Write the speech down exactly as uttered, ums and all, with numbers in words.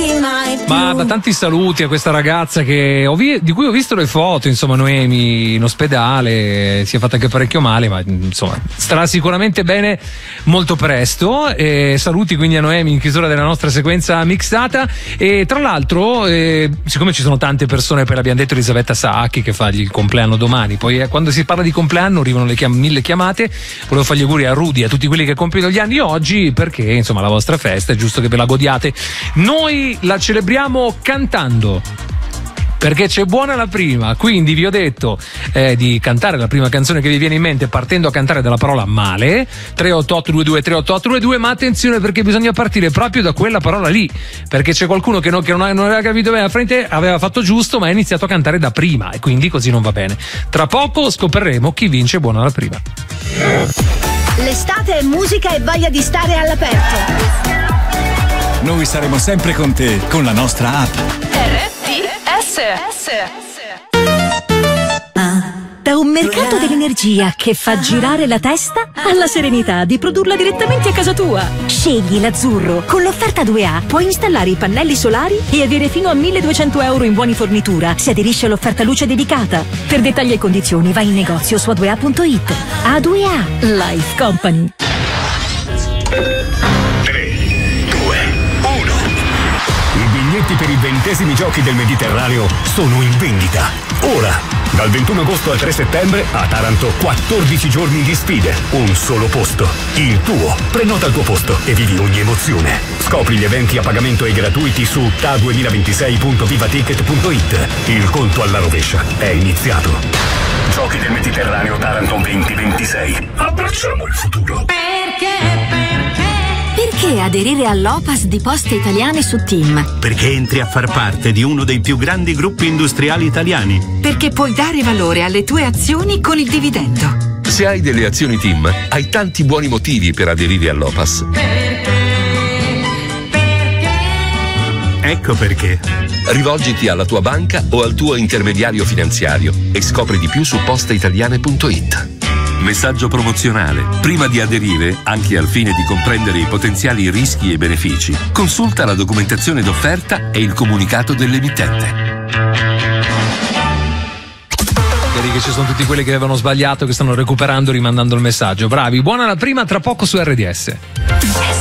sentirti mai più. Ma da tanti saluti a questa ragazza che ho vi- di cui ho visto le foto, insomma, Noemi in ospedale, si è fatta anche parecchio male, ma insomma starà sicuramente bene molto presto. E saluti quindi a Noemi in chiusura della nostra sequenza mixata. E tra l'altro, eh, siccome ci sono tante persone, poi l'abbiamo detto Elisabetta Sacchi che fa il compleanno domani, poi eh, quando si parla di compleanno arrivano le chiam- mille chiamate. Volevo fargli auguri a Rudy, a tutti quelli che compiono gli anni oggi, perché insomma la vostra festa è giusto che ve la godiate. Noi la celebriamo cantando, perché c'è buona la prima, quindi vi ho detto eh, di cantare la prima canzone che vi viene in mente partendo a cantare dalla parola male. Tre otto otto due due tre otto otto due due, ma attenzione perché bisogna partire proprio da quella parola lì, perché c'è qualcuno che non, che non, non aveva capito bene, a frente aveva fatto giusto ma ha iniziato a cantare da prima e quindi così non va bene. Tra poco scopriremo chi vince buona la prima. L'estate è musica e voglia di stare all'aperto. Noi saremo sempre con te con la nostra app. R T S. Ah, da un mercato dell'energia che fa girare la testa alla serenità di produrla direttamente a casa tua. Scegli l'azzurro. Con l'offerta due A puoi installare i pannelli solari e avere fino a milleduecento euro in buoni fornitura se aderisci all'offerta luce dedicata. Per dettagli e condizioni vai in negozio su a due a punto it. A due A Life Company. I biglietti per i ventesimi giochi del Mediterraneo sono in vendita. Ora, dal ventuno agosto al tre settembre a Taranto, quattordici giorni di sfide, un solo posto, il tuo. Prenota il tuo posto e vivi ogni emozione. Scopri gli eventi a pagamento e gratuiti su T A duemilaventisei punto vivaticket punto it. Il conto alla rovescia è iniziato. Giochi del Mediterraneo Taranto duemilaventisei. Abbracciamo il futuro. Perché, perché? Perché aderire all'O P A S di Poste Italiane su TIM? Perché entri a far parte di uno dei più grandi gruppi industriali italiani. Perché puoi dare valore alle tue azioni con il dividendo. Se hai delle azioni TIM, hai tanti buoni motivi per aderire all'O P A S. Perché? Perché? Ecco perché. Rivolgiti alla tua banca o al tuo intermediario finanziario e scopri di più su posteitaliane punto it. Messaggio promozionale. Prima di aderire, anche al fine di comprendere i potenziali rischi e benefici, consulta la documentazione d'offerta e il comunicato dell'emittente. Vedi che ci sono tutti quelli che avevano sbagliato, che stanno recuperando rimandando il messaggio. Bravi, buona la prima, tra poco su R D S.